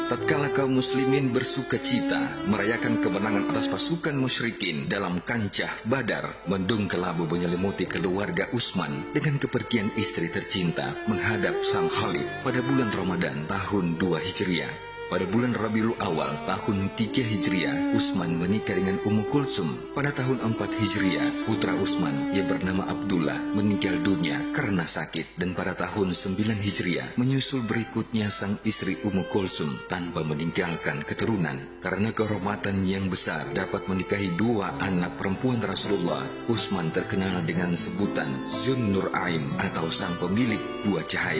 Tatkala kaum muslimin bersuka cita merayakan kemenangan atas pasukan musyrikin dalam kancah Badar, mendung kelabu menyelimuti keluarga Utsman dengan kepergian istri tercinta menghadap sang Khalid pada bulan Ramadan tahun 2 Hijriah. Pada bulan Rabiul Awal tahun 3 Hijriah, Utsman menikah dengan Ummu Kulsum. Pada tahun 4 Hijriah, putra Utsman yang bernama Abdullah meninggal dunia karena sakit, dan pada tahun 9 Hijriah menyusul berikutnya sang istri Ummu Kulsum tanpa meninggalkan keturunan. Karena kehormatan yang besar dapat menikahi dua anak perempuan Rasulullah, Utsman terkenal dengan sebutan Zun Nur Ain atau sang pemilik dua cahaya.